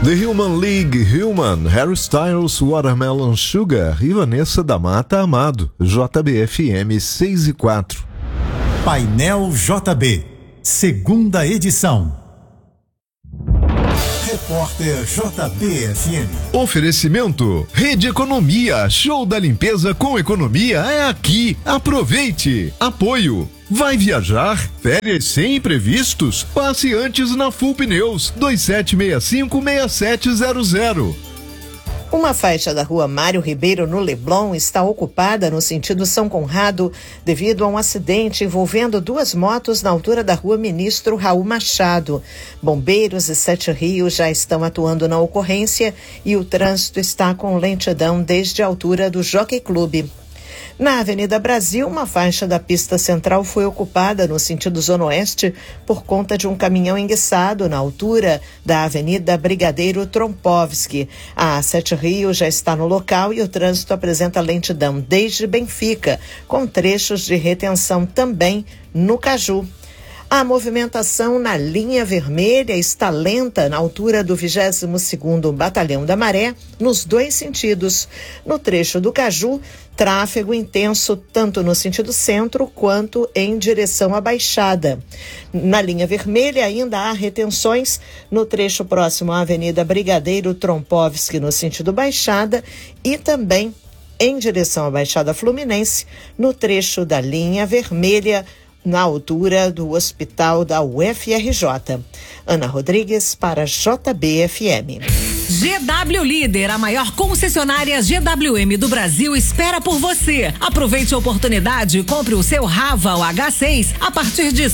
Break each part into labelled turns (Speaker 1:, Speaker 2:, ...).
Speaker 1: The Human League, Human, Harry Styles, Watermelon Sugar e Vanessa da Mata Amado, JBFM 6/4.
Speaker 2: Painel JB, segunda edição. Repórter JBFM.
Speaker 1: Oferecimento: Rede Economia, show da limpeza com economia é aqui. Aproveite. Apoio: vai viajar? Férias sem imprevistos? Passe antes na Full Pneus, 2765-6700.
Speaker 3: Uma faixa da rua Mário Ribeiro, no Leblon, está ocupada no sentido São Conrado devido a um acidente envolvendo duas motos na altura da rua Ministro Raul Machado. Bombeiros e 7 Rios já estão atuando na ocorrência e o trânsito está com lentidão desde a altura do Jockey Club. Na Avenida Brasil, uma faixa da pista central foi ocupada no sentido Zona Oeste por conta de um caminhão enguiçado na altura da Avenida Brigadeiro Trompovski. A 7 Rio já está no local e o trânsito apresenta lentidão desde Benfica, com trechos de retenção também no Caju. A movimentação na linha vermelha está lenta na altura do 22º Batalhão da Maré, nos dois sentidos. No trecho do Caju, tráfego intenso tanto no sentido centro quanto em direção à Baixada. Na linha vermelha ainda há retenções no trecho próximo à Avenida Brigadeiro Trompovski, no sentido Baixada, e também em direção à Baixada Fluminense, no trecho da linha vermelha, na altura do hospital da UFRJ. Ana Rodrigues para JBFM.
Speaker 4: GW Líder, a maior concessionária GWM do Brasil, espera por você. Aproveite a oportunidade e compre o seu Raval H6 a partir de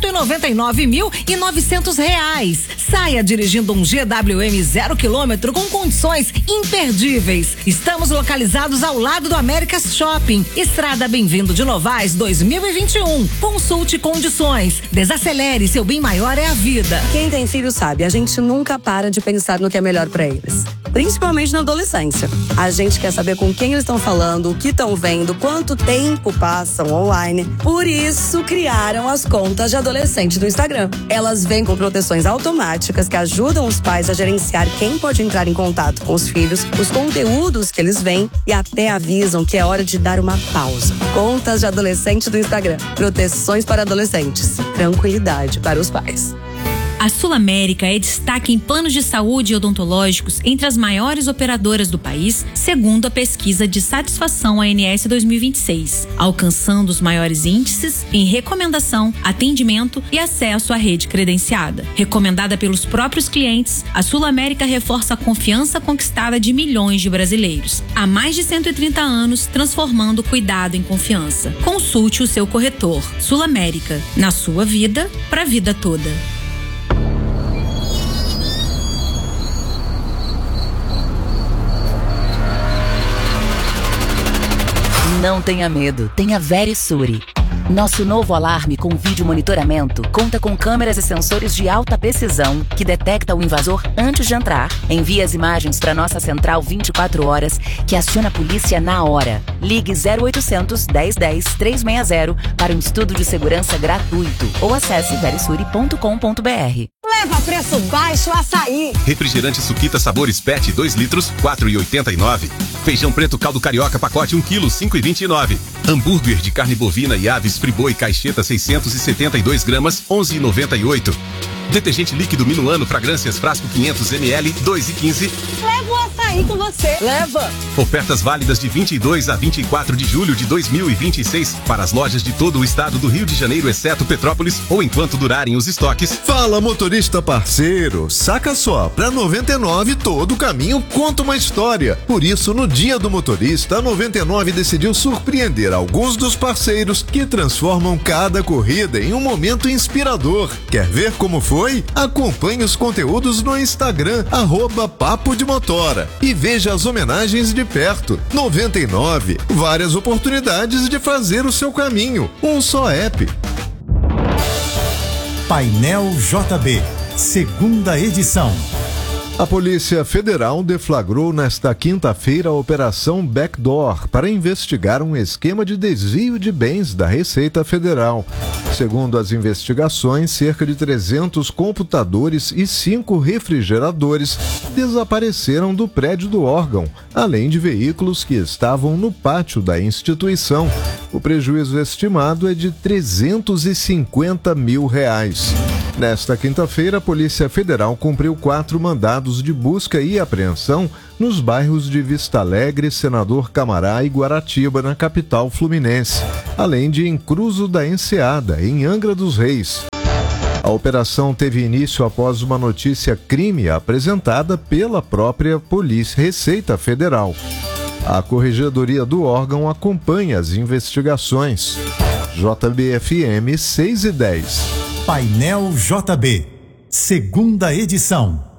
Speaker 4: R$199.900. Saia dirigindo um GWM 0 km com condições imperdíveis. Estamos localizados ao lado do Américas Shopping, Estrada Bem-vindo de Novaes 2021. Consulte condições. Desacelere, seu bem maior é a vida.
Speaker 5: Quem tem filho sabe, a gente nunca para de pensar no que é melhor para eles. Principalmente na adolescência. A gente quer saber com quem eles estão falando, o que estão vendo, quanto tempo passam online. Por isso, criaram as contas de adolescente do Instagram. Elas vêm com proteções automáticas que ajudam os pais a gerenciar quem pode entrar em contato com os filhos, os conteúdos que eles veem e até avisam que é hora de dar uma pausa. Contas de adolescente do Instagram. Proteções para adolescentes. Tranquilidade para os pais.
Speaker 6: A Sul América é destaque em planos de saúde e odontológicos entre as maiores operadoras do país, segundo a pesquisa de satisfação ANS 2026, alcançando os maiores índices em recomendação, atendimento e acesso à rede credenciada. Recomendada pelos próprios clientes, a Sul América reforça a confiança conquistada de milhões de brasileiros. Há mais de 130 anos, transformando o cuidado em confiança. Consulte o seu corretor. Sul América, na sua vida, para a vida toda.
Speaker 7: Não tenha medo, tenha Verisure. Nosso novo alarme com vídeo monitoramento conta com câmeras e sensores de alta precisão que detecta o invasor antes de entrar. Envia as imagens para nossa central 24 horas que aciona a polícia na hora. Ligue 0800 1010 360 para um estudo de segurança gratuito ou acesse verisure.com.br.
Speaker 8: Leva preço baixo açaí.
Speaker 9: Refrigerante Suquita sabores PET 2 litros, 4,89. Feijão preto caldo carioca pacote 1 kg, 5,29. Hambúrguer de carne bovina e aves Friboi caixeta 672 gramas, 11,98. Detergente líquido Minuano fragrâncias frasco 500 ml, 2,15.
Speaker 8: Leva o açaí com você.
Speaker 5: Leva!
Speaker 9: Ofertas válidas de 22 a 24 de julho de 2026 para as lojas de todo o estado do Rio de Janeiro, exceto Petrópolis, ou enquanto durarem os estoques.
Speaker 1: Fala, motorista parceiro, saca só, pra 99 todo caminho conta uma história. Por isso, no Dia do Motorista, a 99 decidiu surpreender alguns dos parceiros que transformam cada corrida em um momento inspirador. Quer ver como foi? Acompanhe os conteúdos no Instagram, @Papo de Motora, e veja as homenagens de perto. 99, várias oportunidades de fazer o seu caminho. Um só app.
Speaker 2: Painel JB, segunda edição.
Speaker 1: A Polícia Federal deflagrou nesta quinta-feira a Operação Backdoor para investigar um esquema de desvio de bens da Receita Federal. Segundo as investigações, cerca de 300 computadores e 5 refrigeradores desapareceram do prédio do órgão, além de veículos que estavam no pátio da instituição. O prejuízo estimado é de R$350 mil. Nesta quinta-feira, a Polícia Federal cumpriu 4 mandados de busca e apreensão nos bairros de Vista Alegre, Senador Camará e Guaratiba, na capital fluminense, além de em Cruzo da Enseada, em Angra dos Reis. A operação teve início após uma notícia crime apresentada pela própria Polícia Receita Federal. A Corregedoria do órgão acompanha as investigações. JBFM 6 e 10.
Speaker 2: Painel JB, segunda edição.